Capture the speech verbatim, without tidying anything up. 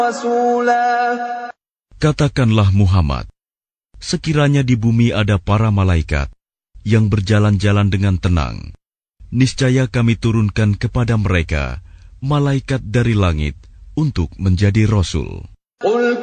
Katakanlah Muhammad, sekiranya di bumi ada para malaikat yang berjalan-jalan dengan tenang, niscaya kami turunkan kepada mereka malaikat dari langit untuk menjadi rasul.